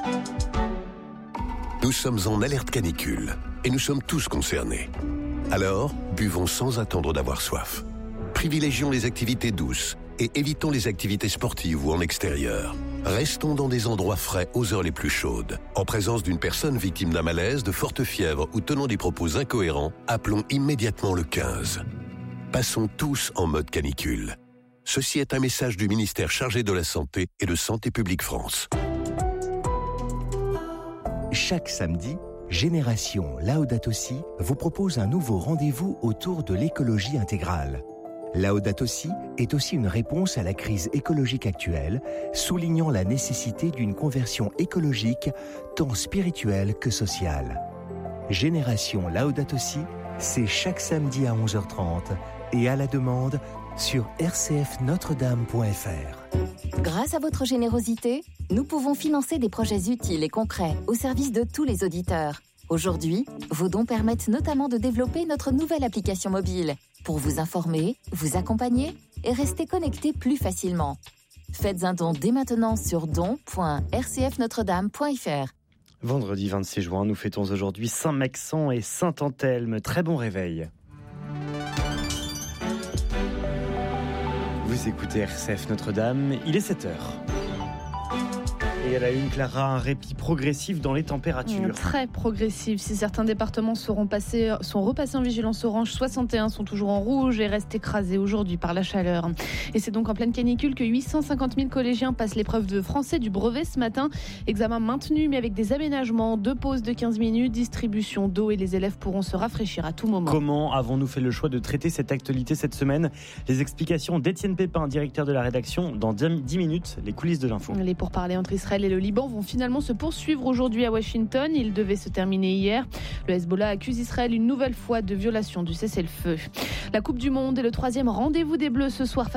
Nous sommes en alerte canicule et nous sommes tous concernés. Alors, buvons sans attendre d'avoir soif. Privilégions les activités douces et évitons les activités sportives ou en extérieur. Restons dans des endroits frais aux heures les plus chaudes. En présence d'une personne victime d'un malaise, de forte fièvre ou tenant des propos incohérents, appelons immédiatement le 15. Passons tous en mode canicule. Ceci est un message du ministère chargé de la Santé et de Santé publique France. Chaque samedi, Génération Laudato Si vous propose un nouveau rendez-vous autour de l'écologie intégrale. Laudato Si est aussi une réponse à la crise écologique actuelle, soulignant la nécessité d'une conversion écologique tant spirituelle que sociale. Génération Laudato Si, c'est chaque samedi à 11h30 et à la demande sur rcfnotredame.fr. Grâce à votre générosité, nous pouvons financer des projets utiles et concrets au service de tous les auditeurs. Aujourd'hui, vos dons permettent notamment de développer notre nouvelle application mobile pour vous informer, vous accompagner et rester connecté plus facilement. Faites un don dès maintenant sur don.rcfnotredame.fr. Vendredi 26 juin, nous fêtons aujourd'hui Saint-Maxent et Saint-Anthelme. Très bon réveil. Vous écoutez RCF Notre-Dame, il est 7h. Et à la une, Clara, un répit progressif dans les températures. Très progressif. Si certains départements sont repassés en vigilance orange, 61 sont toujours en rouge et restent écrasés aujourd'hui par la chaleur. Et c'est donc en pleine canicule que 850 000 collégiens passent l'épreuve de français du brevet ce matin. Examen maintenu mais avec des aménagements, 2 pauses de 15 minutes, distribution d'eau et les élèves pourront se rafraîchir à tout moment. Comment avons-nous fait le choix de traiter cette actualité cette semaine ? Les explications d'Étienne Pépin, directeur de la rédaction, dans 10 minutes, les coulisses de l'info. Les pourparlers entre Israël et le Liban vont finalement se poursuivre aujourd'hui à Washington. Ils devaient se terminer hier. Le Hezbollah accuse Israël une nouvelle fois de violation du cessez-le-feu. La Coupe du Monde est le 3e rendez-vous des Bleus ce soir.